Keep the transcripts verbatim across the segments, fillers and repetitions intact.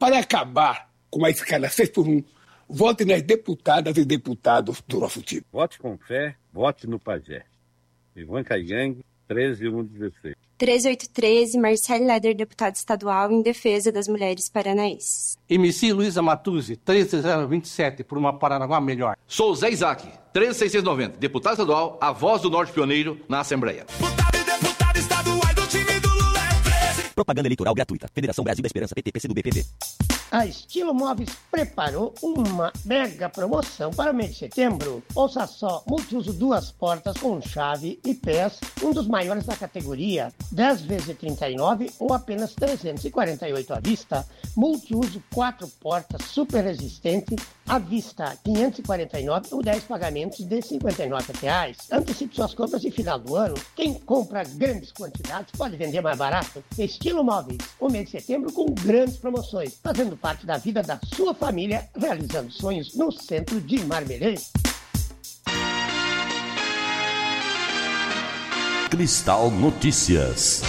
para acabar com a escala seis por um, vote nas deputadas e deputados do nosso time. Vote com fé, vote no Pajé. Ivan Caiang, treze mil cento e dezesseis. treze mil oitocentos e treze, Marcelo Leder, deputado estadual, em defesa das mulheres paranaenses. M C Luísa Matuzzi, treze mil vinte e sete, por uma Paranaguá melhor. Sou Zé Isaac, treze mil seiscentos e noventa, deputado estadual, a voz do Norte Pioneiro na Assembleia. Deputado e deputado estadual do time do Lula é treze. Propaganda eleitoral gratuita. Federação Brasil da Esperança, P T, P C do B, P V. A Estilo Móveis preparou uma mega promoção para o mês de setembro. Ouça só, multiuso duas portas com chave e pés, um dos maiores da categoria, dez vezes trinta e nove ou apenas trezentos e quarenta e oito à vista. Multiuso quatro portas super resistente, à vista quinhentos e quarenta e nove ou dez pagamentos de cinquenta e nove reais. Antecipe suas compras em final do ano. Quem compra grandes quantidades pode vender mais barato. Estilo Móveis, o mês de setembro com grandes promoções, fazendo parte da vida da sua família, realizando sonhos no centro de Marmeleiro. Cristal Notícias.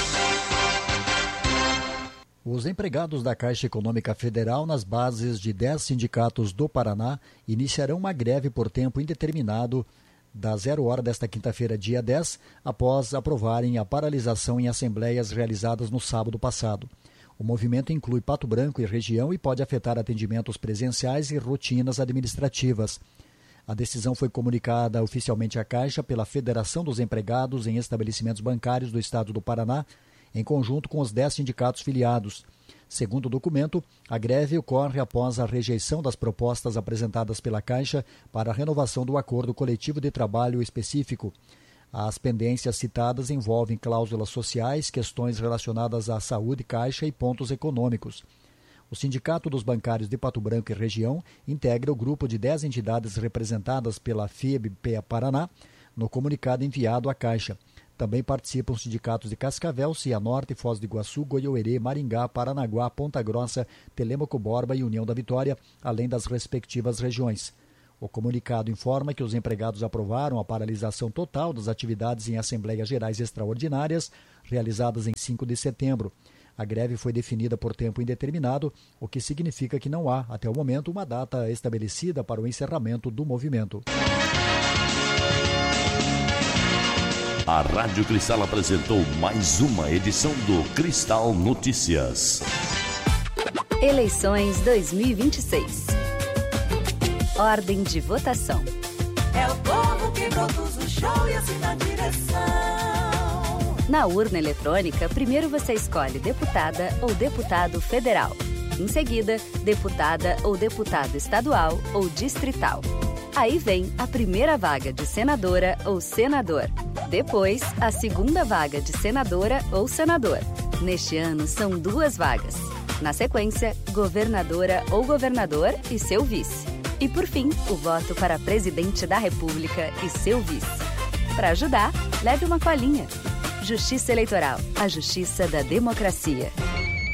Os empregados da Caixa Econômica Federal nas bases de dez sindicatos do Paraná iniciarão uma greve por tempo indeterminado da zero hora desta quinta-feira, dia dez, após aprovarem a paralisação em assembleias realizadas no sábado passado. O movimento inclui Pato Branco e região e pode afetar atendimentos presenciais e rotinas administrativas. A decisão foi comunicada oficialmente à Caixa pela Federação dos Empregados em Estabelecimentos Bancários do Estado do Paraná, em conjunto com os dez sindicatos filiados. Segundo o documento, a greve ocorre após a rejeição das propostas apresentadas pela Caixa para a renovação do acordo coletivo de trabalho específico. As pendências citadas envolvem cláusulas sociais, questões relacionadas à saúde, caixa e pontos econômicos. O Sindicato dos Bancários de Pato Branco e região integra o grupo de dez entidades representadas pela F I E B Paraná no comunicado enviado à Caixa. Também participam os sindicatos de Cascavel, Cianorte, Foz do Iguaçu, Goiôerê, Maringá, Paranaguá, Ponta Grossa, Telêmaco Borba e União da Vitória, além das respectivas regiões. O comunicado informa que os empregados aprovaram a paralisação total das atividades em Assembleias Gerais Extraordinárias, realizadas em cinco de setembro. A greve foi definida por tempo indeterminado, o que significa que não há, até o momento, uma data estabelecida para o encerramento do movimento. A Rádio Cristal apresentou mais uma edição do Cristal Notícias. Eleições dois mil e vinte e seis. Ordem de votação. É o povo que produz o show e assina a direção. Na urna eletrônica, primeiro você escolhe deputada ou deputado federal. Em seguida, deputada ou deputado estadual ou distrital. Aí vem a primeira vaga de senadora ou senador. Depois, a segunda vaga de senadora ou senador. Neste ano, são duas vagas. Na sequência, governadora ou governador e seu vice. E, por fim, o voto para presidente da República e seu vice. Para ajudar, leve uma colinha. Justiça Eleitoral, a justiça da democracia.